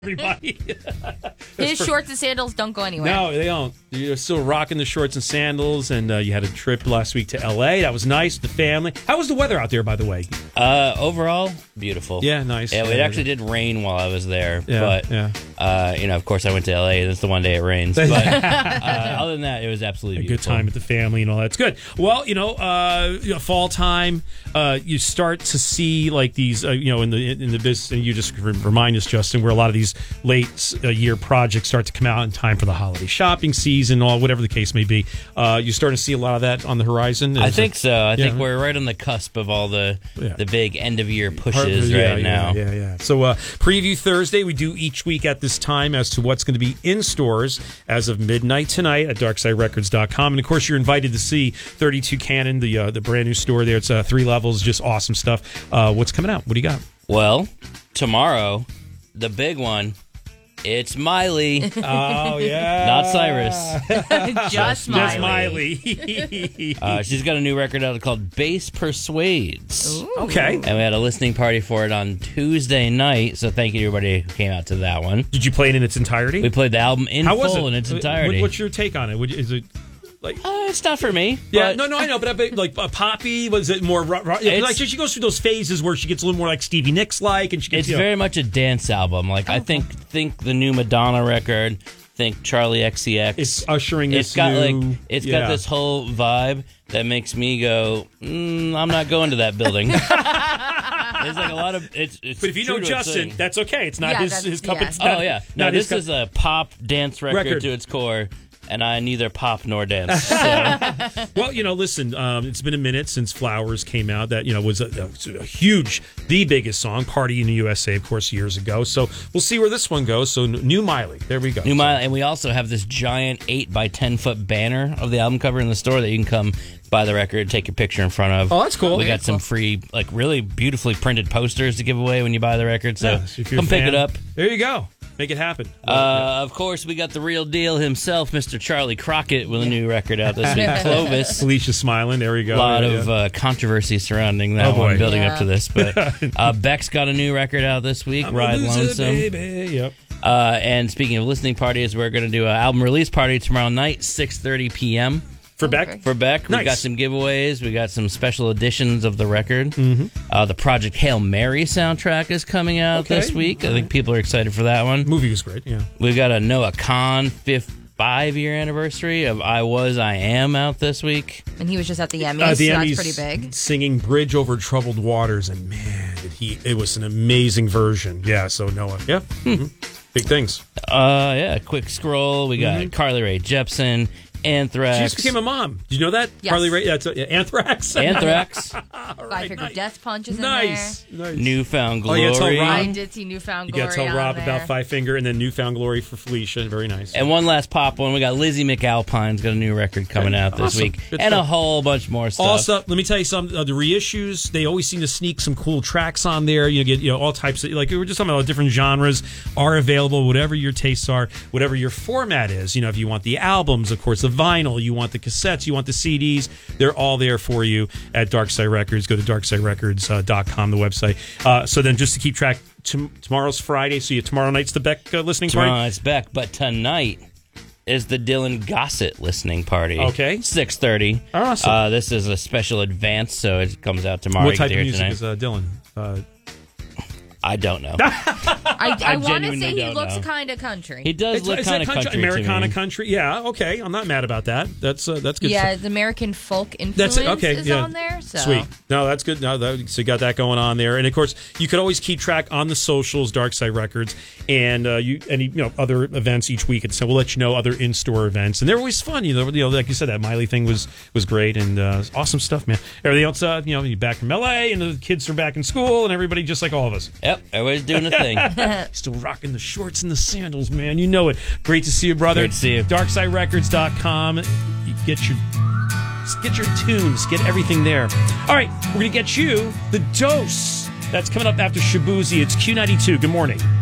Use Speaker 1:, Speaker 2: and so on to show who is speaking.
Speaker 1: Everybody.
Speaker 2: His shorts and sandals don't go anywhere.
Speaker 1: No, they don't. You're still rocking the shorts and sandals, and you had a trip last week to L.A. That was nice, the family. How was the weather out there, by the way?
Speaker 3: Overall, beautiful.
Speaker 1: Yeah, nice.
Speaker 3: Yeah, it actually did rain while I was there,
Speaker 1: Yeah,
Speaker 3: but of course, I went to L.A. and it's the one day it rains. But other than that, it was absolutely
Speaker 1: a
Speaker 3: beautiful.
Speaker 1: good time with the family and all that's good. Well, fall time, you start to see like these, in the business, and you just remind us, Justin, where a lot of these late year projects start to come out in time for the holiday shopping season, or whatever the case may be. You're starting to see a lot of that on the horizon.
Speaker 3: I think so. I think we're right on the cusp of all the big end of year pushes now.
Speaker 1: Yeah. So Preview Thursday we do each week at this time as to what's going to be in stores as of midnight tonight at DarksideRecords.com. And of course, you're invited to see 32 Cannon, the brand new store there. It's 3 levels, just awesome stuff. What's coming out? What do you got?
Speaker 3: Well, tomorrow, the big one. It's Miley.
Speaker 1: Oh, yeah.
Speaker 3: Not Cyrus.
Speaker 2: Just Miley.
Speaker 3: She's got a new record out called Bass Persuades.
Speaker 2: Ooh.
Speaker 1: Okay.
Speaker 3: And we had a listening party for it on Tuesday night, so thank you to everybody who came out to that one.
Speaker 1: Did you play it in its entirety?
Speaker 3: We played the album in
Speaker 1: How was
Speaker 3: full
Speaker 1: it?
Speaker 3: in its entirety.
Speaker 1: What's your take on it? Is it...
Speaker 3: It's not for me.
Speaker 1: Yeah, no, I know, but like Poppy, was it more? Like she goes through those phases where she gets a little more like Stevie Nicks like, and she gets.
Speaker 3: It's very much a dance album. Like I think the new Madonna record. Think Charlie XCX.
Speaker 1: It's ushering this.
Speaker 3: It's got got this whole vibe that makes me go. I'm not going to that building. There's like a lot of it's
Speaker 1: but if you know Justin, that's okay. It's not his cup. It's
Speaker 3: not, no, this is a pop dance record to its core. And I neither pop nor dance. So.
Speaker 1: Well, listen, it's been a minute since Flowers came out. That, was a huge, the biggest song, Party in the USA, of course, years ago. So we'll see where this one goes. So new Miley. There we go.
Speaker 3: New Miley. And we also have this giant 8 by 10 foot banner of the album cover in the store that you can come buy the record, take your picture in front of.
Speaker 1: Oh, that's cool.
Speaker 3: We got some free, really beautifully printed posters to give away when you buy the record. So come pick it up.
Speaker 1: There you go. Make it happen.
Speaker 3: Of course, we got the real deal himself, Mr. Charlie Crockett, with a new record out this week, Clovis.
Speaker 1: Alicia smiling. There we go.
Speaker 3: A lot of controversy surrounding that one, building up to this. But Beck's got a new record out this week, Ride Lonesome.
Speaker 1: Baby. Yep.
Speaker 3: And speaking of listening parties, we're going to do an album release party tomorrow night, 6:30 p.m.
Speaker 1: For Beck?
Speaker 3: For Beck.
Speaker 1: Nice.
Speaker 3: We got some giveaways. We got some special editions of the record.
Speaker 1: Mm-hmm.
Speaker 3: The Project Hail Mary soundtrack is coming out this week. I think people are excited for that one.
Speaker 1: Movie was great, yeah.
Speaker 3: We've got a Noah Kahn 5-year anniversary of I Was, I Am out this week.
Speaker 2: And he was just at the Emmys, so that's pretty big.
Speaker 1: Singing Bridge Over Troubled Waters, and man, it was an amazing version. Yeah, so Noah, yeah. Mm-hmm. Big things.
Speaker 3: Quick scroll. We got Carly Rae Jepsen, Anthrax.
Speaker 1: She just became a mom. Did you know that?
Speaker 2: Yes.
Speaker 1: Carly Rae, that's
Speaker 3: Anthrax.
Speaker 2: Five Finger Death Punch is in there.
Speaker 1: Nice.
Speaker 3: Newfound Glory.
Speaker 2: I did see Newfound Glory.
Speaker 1: You got to tell Rob about Five Finger, and then Newfound Glory for Felicia. Very nice.
Speaker 3: And one last pop one. We got Lizzie McAlpine's got a new record coming out this week.
Speaker 1: Good
Speaker 3: and
Speaker 1: stuff.
Speaker 3: a whole bunch more stuff.
Speaker 1: Also, let me tell you something. The reissues, they always seem to sneak some cool tracks on there. You get all types of, like, we're just talking about different genres are available, whatever your tastes are, whatever your format is. If you want the albums, of course, the vinyl, you want the cassettes, you want the CDs, they're all there for you at Darkside Records. Go to darksiderecords.com, the website. So then just to keep track, tomorrow's Friday, so tomorrow night's the Beck listening party?
Speaker 3: Tomorrow night's Beck, but tonight is the Dylan Gossett listening party.
Speaker 1: Okay.
Speaker 3: 6:30.
Speaker 1: Awesome.
Speaker 3: This is a special advance, so it comes out tomorrow.
Speaker 1: What type of music is Dylan?
Speaker 3: I don't know.
Speaker 2: I want to say he looks
Speaker 3: know.
Speaker 2: kind of country.
Speaker 3: He does look kind of country.
Speaker 1: Americana
Speaker 3: to me.
Speaker 1: country. Yeah, okay. I'm not mad about that. That's good.
Speaker 2: Yeah, the American folk influence is on there. So.
Speaker 1: Sweet. No, that's good. No, so you got that going on there. And of course, you could always keep track on the socials, Darkside Records, and any other events each week. And so we'll let you know other in-store events, and they're always fun. Like you said, that Miley thing was great and awesome stuff, man. Everything else, you're back from LA, and the kids are back in school, and everybody just like all of us.
Speaker 3: Yep, everybody's doing a thing.
Speaker 1: Still rocking the shorts and the sandals, man. You know it. Great to see you, brother.
Speaker 3: Great to see you.
Speaker 1: DarksideRecords.com. You get your tunes. Get everything there. All right, we're going to get you the dose. That's coming up after Shabuzi. It's Q92. Good morning.